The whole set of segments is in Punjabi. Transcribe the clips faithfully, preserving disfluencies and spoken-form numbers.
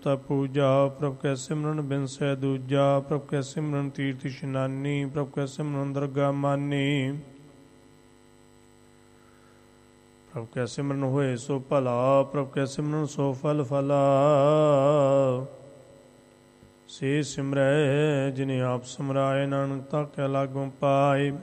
ਤਾ ਪੂਜਾ। ਪ੍ਰਭ ਕੈ ਸਿਮਰਨ ਬਿਨਸੈ ਦੂਜਾ। ਪ੍ਰਭ ਕੈ ਸਿਮਰਨ ਤੀਰਥ ਇਸ਼ਨਾਨੀ। ਪ੍ਰਭ ਕੈ ਸਿਮਰਨ ਦਰਗਾ ਮਾਨੀ। ਪ੍ਰਭ ਕੈ ਸਿਮਰਨ ਹੋਏ ਸੋ ਭਲਾ। ਪ੍ਰਭ ਕੈ ਸਿਮਰਨ ਸੋ ਫਲ ਫਲਾ। ਸੇ ਸਿਮਰੈ ਜਿਨੇ ਆਪ ਸਿਮਰਾਏ। ਨਾਨਕ ਤਾ ਕੈ ਲਾਗੋਂ ਪਾਏ।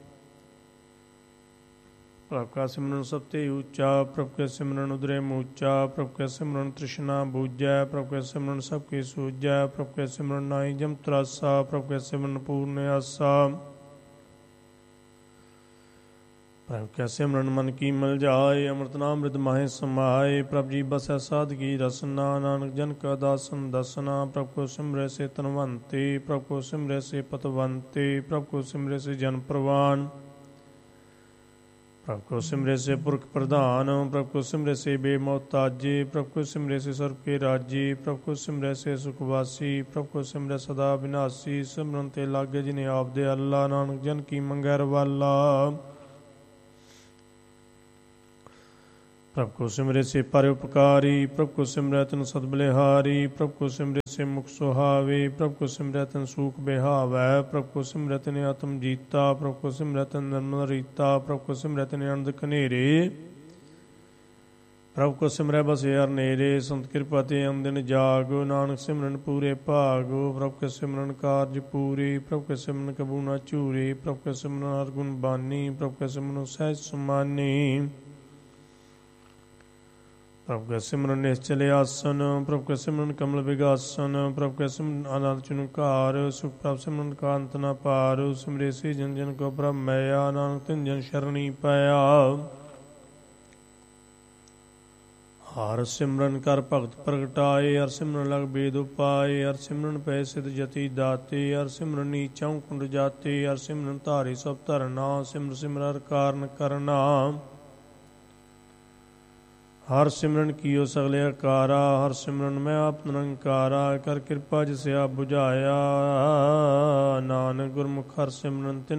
ਪ੍ਰਭ ਕਾ ਸਿਮਰਨ ਸਭ ਤੇ ਉੱਚਾ। ਪ੍ਰਭ ਕੈ ਸਿਮਰਨ ਉਦਰੇ ਮੂਚਾ। ਪ੍ਰਭ ਕੈ ਸਿਮਰਨ ਤ੍ਰਿਸ਼ਨਾ ਬੂਝੈ। ਪ੍ਰਭ ਕੈ ਸਿਮਰਨ ਸਭ ਕੀ ਸੂਝੈ। ਪ੍ਰਭ ਕੈ ਸਿਮਰਨ ਨਾਹੀ ਜਮ ਤਰਾਸਾ। ਪ੍ਰਭ ਕੈ ਸਿਮਰਨ ਪੂਰਨ ਆਸਾ। ਪ੍ਰਭ ਕੈ ਸਿਮਰਨ ਮਨ ਕੀ ਮਲ ਜਾਏ। ਅੰਮ੍ਰਿਤ ਨਾਮ ਰਿਦ ਮਾਹੇ ਸਮਾਏ। ਪ੍ਰਭ ਜੀ ਬਸੈ ਸਾਧ ਕੀ ਰਸਨਾ। ਨਾਨਕ ਜਨ ਕਾ ਦਾਸਨ ਦਸਨਾ। ਪ੍ਰਭ ਕੋ ਸਿਮਰੈ ਸੇ ਧਨਵੰਤੇ। ਪ੍ਰਭ ਕੋ ਸਿਮਰੈ ਸੇ ਪਤਵੰਤੇ। ਪ੍ਰਭ ਕੋ ਸਿਮਰੈ ਸੇ ਜਨ ਪ੍ਰਵਾਨ। ਪ੍ਰਭ ਕੋ ਸਿਮਰੈ ਸੇ ਪੁਰਖ ਪ੍ਰਧਾਨ। ਪ੍ਰਭ ਕੋ ਸਿਮਰੈ ਸੇ ਬੇਮੋਹਤਾਜੇ। ਪ੍ਰਭ ਕੋ ਸਿਮਰੈ ਸੇ ਸਰਬ ਕੇ ਰਾਜੇ। ਪ੍ਰਭ ਕੋ ਸਿਮਰੈ ਸੇ ਸੁਖਵਾਸੀ। ਪ੍ਰਭ ਕੋ ਸਿਮਰੈ ਸਦਾ ਵਿਨਾਸੀ। ਸਿਮਰਨ ਤੇ ਲਾਗੇ ਜਿਨੇ ਆਪ ਦੇ ਅੱਲਾ। ਨਾਨਕ ਜਨ ਕੀ ਮੰਗੈ ਰਵਾਲਾ। ਪ੍ਰਭ ਕੋ ਸਿਮਰੈ ਸੇ ਪਰ ਉਪਕਾਰੀ। ਪ੍ਰਭ ਕੋ ਸਿਮਰੈ ਤਨ ਸਦ ਬਲਿਹਾਰੀ। ਪ੍ਰਭ ਕੋ ਸਿਮਰੈ ਸੇ ਮੁਖ ਸੁਹਾਵੇ। ਪ੍ਰਭ ਕੋ ਸਿਮਰੈ ਤਨ ਸੂਖ ਬਿਹਾਵੈ। ਪ੍ਰਭ ਕੋ ਸਿਮਰੈ ਤਨ ਆਤਮ ਜੀਤਾ। ਪ੍ਰਭ ਕੋ ਸਿਮਰੈ ਤਨ ਨਰਮਲ ਰੀਤਾ। ਪ੍ਰਭ ਕੋ ਸਿਮਰੈ ਤਨ ਅਨੰਦ ਕਨੇਰੇ। ਪ੍ਰਭ ਕੋ ਸਿਮਰੈ ਬਸੇ ਹਰ ਨੇਰੇ। ਸੰਤ ਕਿਰਪਾ ਤੇ ਅੰਦਿਨ ਜਾਗੋ। ਨਾਨਕ ਸਿਮਰਨ ਪੂਰੇ ਭਾਗੋ। ਪ੍ਰਭ ਕੇ ਸਿਮਰਨ ਕਾਰਜ ਪੂਰੇ। ਪ੍ਰਭ ਕੇ ਸਿਮਰਨ ਕਬੂ ਨਾ ਝੂਰੇ। ਪ੍ਰਭ ਕੇ ਸਿਮਰਨ ਹਰ ਗੁਣ ਬਾਨੀ। ਪ੍ਰਭ ਕੇ ਸਿਮਰਨ ਸਹਿਜ ਸਮਾਨੀ। ਪ੍ਰਭ ਕੈ ਸਿਮਰਨ ਨਿਸ਼ਚਲ ਆਸਨ। ਪ੍ਰਭ ਕੈ ਸਿਮਰਨ ਕਮਲ ਵਿਗਾਸਨ। ਪ੍ਰਭ ਕੈ ਸਿਮਰਨ ਆਨੰਦ ਚੁਨਕਾਰ। ਸੁਖ ਪ੍ਰਭ ਸਿਮਰਨ ਕਾ ਅੰਤ ਨ ਪਾਰ। ਸਿਮਰੇ ਸੇ ਜਨ ਜਨ ਕੋ ਪ੍ਰਭ ਮੈਇਆ। ਨਾਨਕ ਤਿਨ ਜਨ ਸ਼ਰਣੀ ਪਾਇਆ। ਹਰ ਸਿਮਰਨ ਕਰ ਭਗਤ ਪ੍ਰਗਟਾਏ। ਹਰ ਸਿਮਰਨ ਲਗ ਬੇਦ ਉਪਾਏ। ਹਰ ਸਿਮਰਨ ਪੈ ਸਿਧ ਜਤੀ ਦਾਤੇ। ਹਰ ਸਿਮਰਨ ਨੀਚਾਉ ਕੁੰਡ ਜਾਤੇ। ਹਰ ਸਿਮਰਨ ਧਾਰੇ ਸਭ ਧਰਨਾ। ਸਿਮਰ ਸਿਮਰ ਹਰ ਕਾਰਨ ਕਰਨਾ। ਹਰ ਸਿਮਰਨ ਕੀਓ ਸਗਲੇ ਅਕਾਰਾ। ਹਰ ਸਿਮਰਨ ਮੈਂ ਆਪ ਨਿਰੰਕਾਰਾ। ਕਰ ਕਿਰਪਾ ਜਿਸ ਆਪ ਬੁਝਾਇਆ। ਨਾਨਕ ਗੁਰਮੁਖ ਹਰ ਸਿਮਰਨ ਤਿਨ